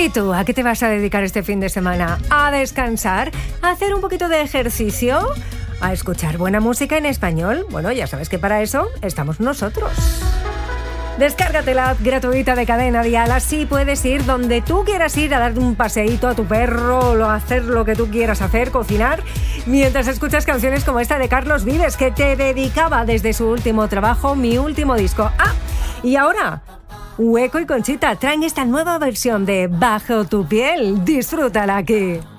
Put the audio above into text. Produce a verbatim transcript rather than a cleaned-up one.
¿Y tú, a qué te vas a dedicar este fin de semana? ¿A descansar? ¿A hacer un poquito de ejercicio? ¿A escuchar buena música en español? Bueno, ya sabes que para eso estamos nosotros. Descárgate la app gratuita de Cadena Dial, así puedes ir donde tú quieras ir a darte un paseíto a tu perro, o hacer lo que tú quieras hacer, cocinar, mientras escuchas canciones como esta de Carlos Vives, que te dedicaba desde su último trabajo, Mi Último Disco. Ah, y ahora, Hueco y Conchita traen esta nueva versión de Bajo tu piel. Disfrútala aquí.